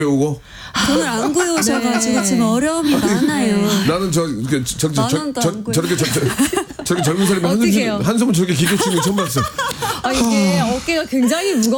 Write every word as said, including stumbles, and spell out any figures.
오고 돈을 안 구해오셔가지고 네. 지금 어려움이 많아요. 나는 저, 그, 저, 저, 만 저, 원도 저, 안 구해. 저렇게 저, 저, 저렇게 젊은 사람이 한숨, 어떡해요? 쉬는- 한숨을 저렇게 깊게 쉬는 거 처음 봤어. 아, 이게 어깨가 굉장히 무겁